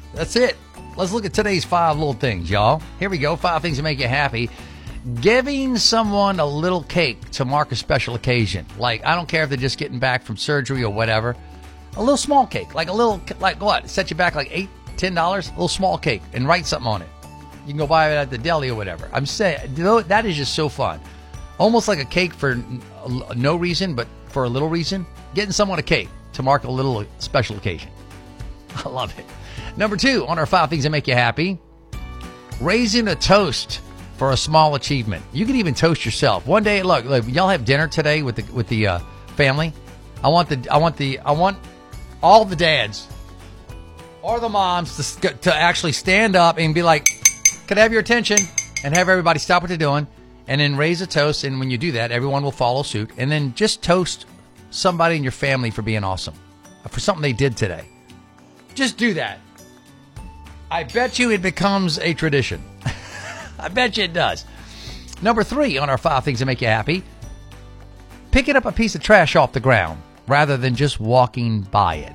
That's it. Let's look at today's 5 little things, y'all. Here we go. 5 things that make you happy. Giving someone a little cake to mark a special occasion. Like, I don't care if they're just getting back from surgery or whatever. A little small cake. Like what? Set you back like $8, $10? A little small cake and write something on it. You can go buy it at the deli or whatever. I'm saying, that is just so fun. Almost like a cake for no reason, but for a little reason. Getting someone a cake to mark a little special occasion. I love it. Number 2 on our 5 things that make you happy. Raising a toast for a small achievement. You can even toast yourself. One day, look, y'all have dinner today with the family. I want all the dads or the moms to actually stand up and be like, "Can I have your attention?" and have everybody stop what they're doing, and then raise a toast. And when you do that, everyone will follow suit. And then just toast somebody in your family for being awesome, for something they did today. Just do that. I bet you it becomes a tradition. I bet you it does. Number 3 on our 5 things that make you happy. Picking up a piece of trash off the ground rather than just walking by it.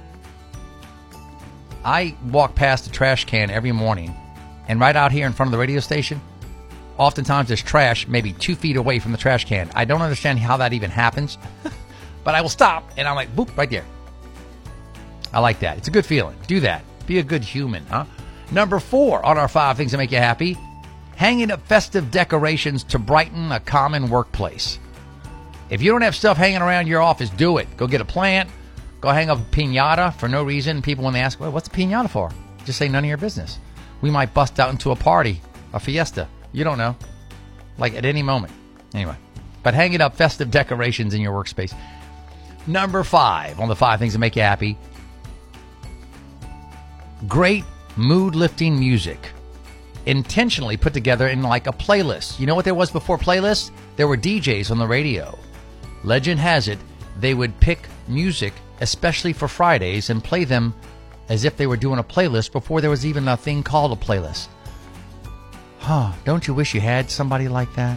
I walk past the trash can every morning, and right out here in front of the radio station, oftentimes there's trash maybe 2 feet away from the trash can. I don't understand how that even happens, but I will stop, and I'm like, boop, right there. I like that. It's a good feeling. Do that. Be a good human, huh? Number 4 on our 5 things that make you happy. Hanging up festive decorations to brighten a common workplace. If you don't have stuff hanging around your office, do it. Go get a plant. Go hang up a piñata for no reason. People, when they ask, well, what's a piñata for? Just say none of your business. We might bust out into a party, a fiesta. You don't know. Like at any moment. Anyway. But hanging up festive decorations in your workspace. Number 5 on the 5 things that make you happy. Great mood-lifting music. Intentionally put together in like a playlist. You know what there was before playlists? There were DJs on the radio. Legend has it, they would pick music, especially for Fridays, and play them as if they were doing a playlist before there was even a thing called a playlist. Huh, don't you wish you had somebody like that?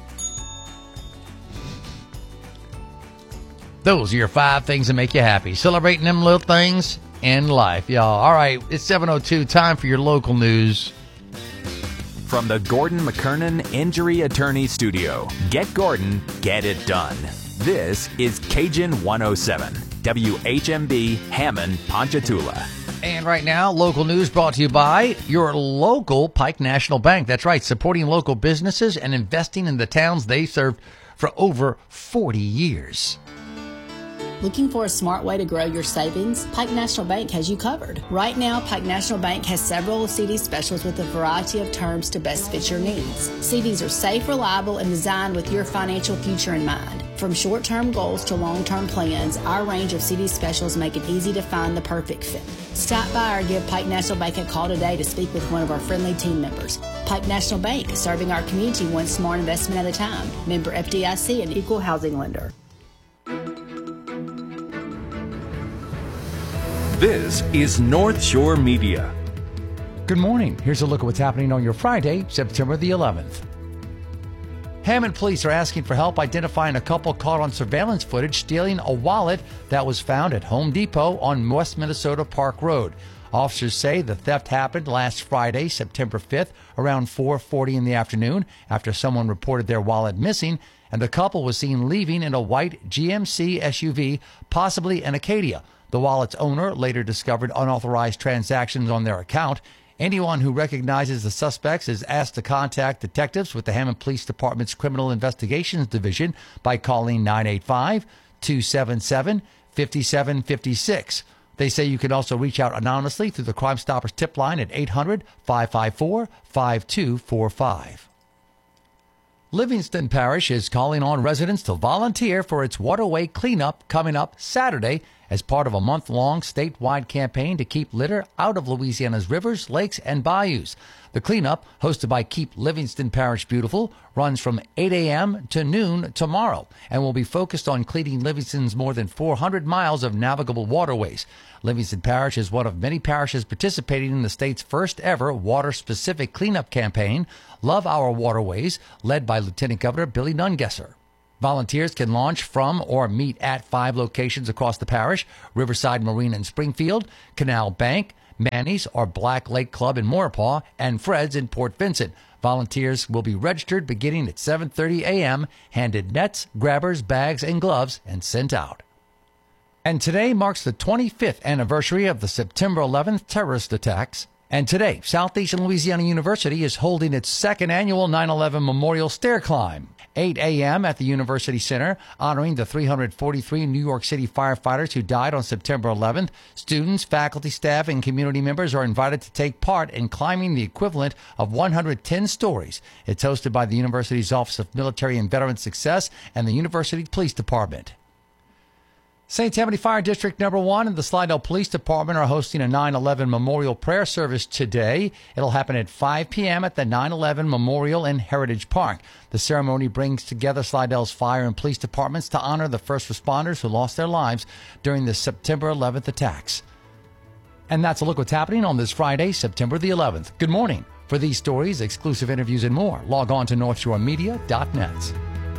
Those are your 5 things that make you happy. Celebrating them little things in life, y'all. All right, it's 7:02. Time for your local news. From the Gordon McKernan Injury Attorney Studio, get Gordon, get it done. This is Cajun 107, WHMB Hammond, Ponchatoula. And right now, local news brought to you by your local Pike National Bank. That's right, supporting local businesses and investing in the towns they served for over 40 years. Looking for a smart way to grow your savings? Pike National Bank has you covered. Right now, Pike National Bank has several CD specials with a variety of terms to best fit your needs. CDs are safe, reliable, and designed with your financial future in mind. From short-term goals to long-term plans, our range of CD specials make it easy to find the perfect fit. Stop by or give Pike National Bank a call today to speak with one of our friendly team members. Pike National Bank, serving our community one smart investment at a time. Member FDIC and equal housing lender. This is North Shore Media. Good morning. Here's a look at what's happening on your Friday, September the 11th. Hammond police are asking for help identifying a couple caught on surveillance footage stealing a wallet that was found at Home Depot on West Minnesota Park Road. Officers say the theft happened last Friday, September 5th, around 4:40 in the afternoon after someone reported their wallet missing, and the couple was seen leaving in a white GMC SUV, possibly an Acadia. The wallet's owner later discovered unauthorized transactions on their account. Anyone who recognizes the suspects is asked to contact detectives with the Hammond Police Department's Criminal Investigations Division by calling 985-277-5756. They say you can also reach out anonymously through the Crime Stoppers tip line at 800-554-5245. Livingston Parish is calling on residents to volunteer for its waterway cleanup coming up Saturday as part of a month-long statewide campaign to keep litter out of Louisiana's rivers, lakes, and bayous. The cleanup, hosted by Keep Livingston Parish Beautiful, runs from 8 a.m. to noon tomorrow and will be focused on cleaning Livingston's more than 400 miles of navigable waterways. Livingston Parish is one of many parishes participating in the state's first ever water-specific cleanup campaign, Love Our Waterways, led by Lieutenant Governor Billy Nungesser. Volunteers can launch from or meet at 5 locations across the parish: Riverside Marina in Springfield, Canal Bank, Manny's or Black Lake Club in Maurepas, and Fred's in Port Vincent. Volunteers will be registered beginning at 7:30 a.m., handed nets, grabbers, bags, and gloves, and sent out. And today marks the 25th anniversary of the September 11th terrorist attacks. And today, Southeastern Louisiana University is holding its second annual 9/11 Memorial Stair Climb. 8 a.m. at the University Center, honoring the 343 New York City firefighters who died on September 11th. Students, faculty, staff, and community members are invited to take part in climbing the equivalent of 110 stories. It's hosted by the university's Office of Military and Veteran Success and the University Police Department. St. Tammany Fire District Number 1 and the Slidell Police Department are hosting a 9/11 Memorial Prayer Service today. It'll happen at 5 p.m. at the 9/11 Memorial in Heritage Park. The ceremony brings together Slidell's fire and police departments to honor the first responders who lost their lives during the September 11th attacks. And that's a look what's happening on this Friday, September the 11th. Good morning. For these stories, exclusive interviews, and more, log on to NorthshoreMedia.net.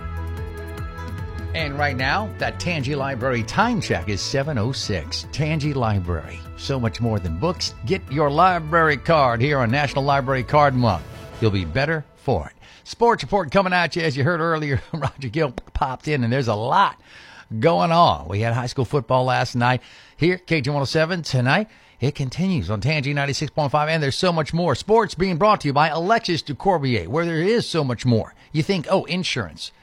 And right now, that Tangi Library time check is 7:06. Tangi Library. So much more than books. Get your library card here on National Library Card Month. You'll be better for it. Sports report coming at you. As you heard earlier, Roger Gill popped in, and there's a lot going on. We had high school football last night. Here, Cajun 107 tonight. It continues on Tangi 96.5, and there's so much more. Sports being brought to you by Alexis DeCorbier, where there is so much more. You think, oh, insurance.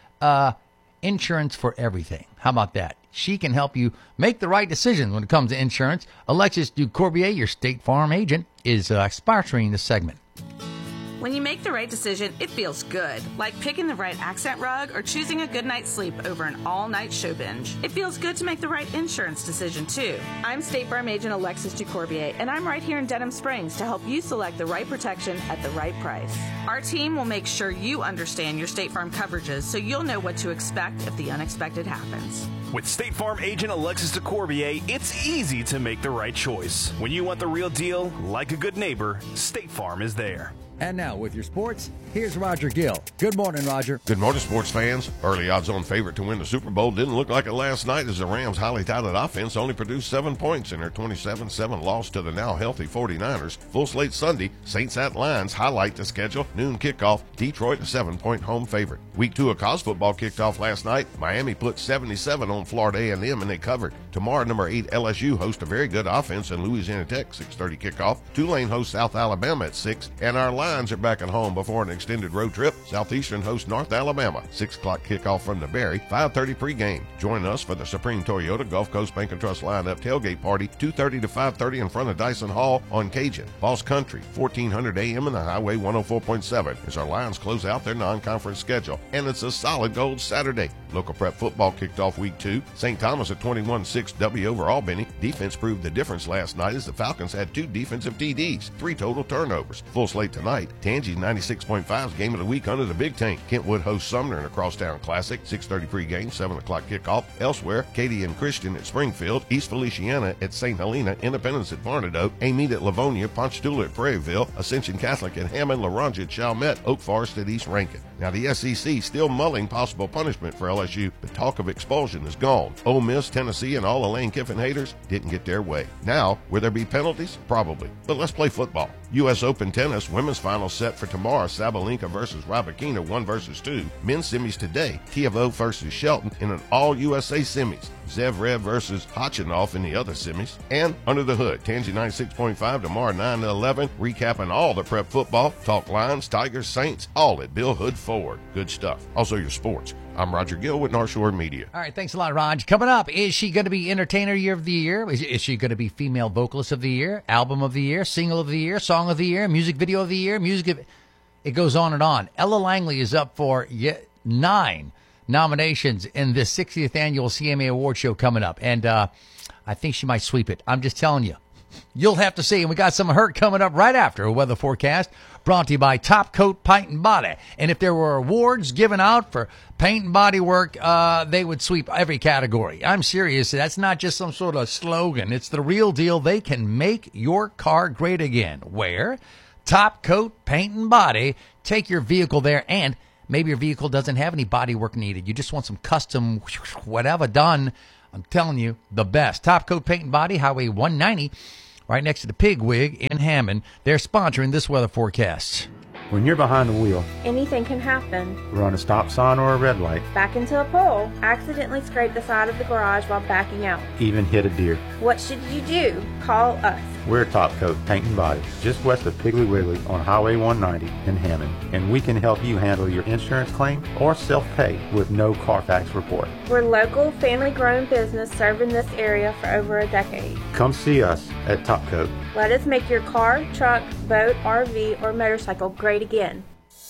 Insurance for everything. How about that? She can help you make the right decision when it comes to insurance. Alexis DeCorbier, your State Farm agent, is sponsoring this segment. When you make the right decision, it feels good, like picking the right accent rug or choosing a good night's sleep over an all-night show binge. It feels good to make the right insurance decision, too. I'm State Farm agent Alexis DeCorbier, and I'm right here in Denham Springs to help you select the right protection at the right price. Our team will make sure you understand your State Farm coverages so you'll know what to expect if the unexpected happens. With State Farm agent Alexis DeCorbier, it's easy to make the right choice. When you want the real deal, like a good neighbor, State Farm is there. And now with your sports, here's Roger Gill. Good morning, Roger. Good morning, sports fans. Early odds-on favorite to win the Super Bowl didn't look like it last night as the Rams' highly touted offense only produced 7 points in their 27-7 loss to the now healthy 49ers. Full slate Sunday, Saints at Lions highlight the schedule. Noon kickoff, Detroit a 7-point home favorite. Week 2 of college football kicked off last night. Miami put 77 on Florida A&M and they covered. Tomorrow, number 8 LSU hosts a very good offense in Louisiana Tech, 6:30 kickoff. Tulane hosts South Alabama at 6, and our Lions are back at home before an extended road trip. Southeastern hosts North Alabama, 6 o'clock kickoff from the Berry, 5:30 pregame. Join us for the Supreme Toyota Gulf Coast Bank and Trust lineup tailgate party, 2:30 to 5:30 in front of Dyson Hall on Cajun. Boss Country, 1400 AM in the Highway 104.7 as our Lions close out their non-conference schedule. And it's a solid gold Saturday. Local prep football kicked off week 2. St. Thomas a 21-6 W over Albany. Defense proved the difference last night as the Falcons had 2 defensive TDs, 3 total turnovers. Full slate tonight. Tangi's 96.5's game of the week under the Big Tank. Kentwood hosts Sumner in a crosstown classic, 6:30 pregame, 7 o'clock kickoff. Elsewhere, Katy and Christian at Springfield, East Feliciana at St. Helena, Independence at Varnadoe, Amite at Livonia, Ponchatoula at Prairieville, Ascension Catholic at Hammond, LaRange at Chalmette, Oak Forest at East Rankin. Now the SEC still mulling possible punishment for LSU, but talk of expulsion is gone. Ole Miss, Tennessee, and all the Lane Kiffin haters didn't get their way. Now, will there be penalties? Probably. But let's play football. U.S. Open tennis, women's final set for tomorrow, Sabalenka versus Rybakina, 1 versus 2. Men's semis today, Tiafoe versus Shelton in an all-USA semis. Zverev versus Khachanov in the other semis. And under the hood, Tangi 96.5 tomorrow 9 to 11, recapping all the prep football, talk Lions, Tigers, Saints, all at Bill Hood Ford. Good stuff. Also your sports. I'm Roger Gill with North Shore Media. All right, thanks a lot, Raj. Coming up, is she going to be Entertainer Year of the Year? Is she going to be Female Vocalist of the Year, Album of the Year, Single of the Year, Song of the Year, Music Video of the Year, It goes on and on. Ella Langley is up for yet 9 nominations in this 60th annual CMA Award show coming up, and I think she might sweep it. I'm just telling you. You'll have to see. And we got some of her coming up right after a weather forecast brought to you by Top Coat Paint and Body. And if there were awards given out for paint and body work, they would sweep every category. I'm serious. That's not just some sort of slogan. It's the real deal. They can make your car great again. Where? Top Coat Paint and Body. Take your vehicle there, and maybe your vehicle doesn't have any body work needed. You just want some custom whatever done. I'm telling you, the best. Top Coat Paint and Body, Highway 190, right next to the Pig Wig in Hammond. They're sponsoring this weather forecast. When you're behind the wheel, anything can happen. run a stop sign or a red light, Back into a pole, accidentally scrape the side of the garage while backing out. even hit a deer. What should you do? Call us. We're Top Coat Paint and Body, just west of Piggly Wiggly on Highway 190 in Hammond, and we can help you handle your insurance claim or self-pay with no Carfax report. We're local, family-grown business serving this area for over a decade. Come see us at Top Coat. Let us make your car, truck, boat, RV, or motorcycle great again.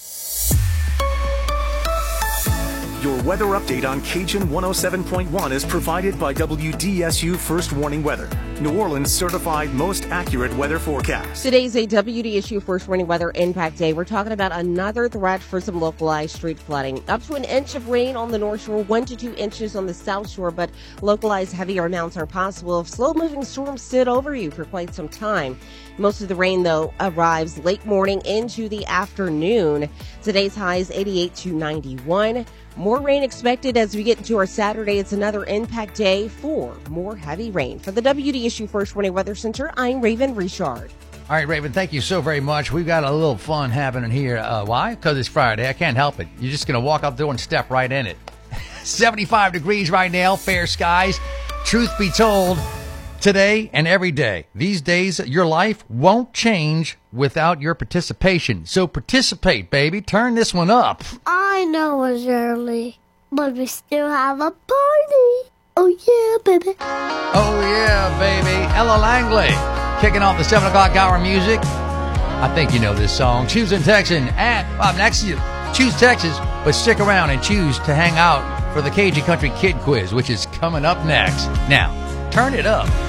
Your weather update on Cajun 107.1 is provided by WDSU First Warning Weather, New Orleans certified most accurate weather forecast. Today's a WDSU First Warning Weather Impact Day. We're talking about another threat for some localized street flooding. Up to an inch of rain on the North Shore, 1 to 2 inches on the South Shore, but localized heavier amounts are possible if slow-moving storms sit over you for quite some time. Most of the rain, though, arrives late morning into the afternoon. Today's high is 88 to 91. More rain expected as we get into our Saturday. It's another impact day for more heavy rain. For the WDSU First Warning Weather Center, I'm Raven Richard. All right, Raven, thank you so very much. We've got a little fun happening here. Why? Because it's Friday. I can't help it. You're just going to walk out the door and step right in it. 75 degrees right now, fair skies. Truth be told, today and every day, these days, your life won't change without your participation. So participate, baby. Turn this one up. I know it's early, but we still have a party. Oh, yeah, baby. Oh, yeah, baby. Ella Langley kicking off the 7 o'clock hour music. I think you know this song. Choosing Texan next to you. Choose Texas, but stick around and choose to hang out for the Cajun Country Kid Quiz, which is coming up next. Now, turn it up.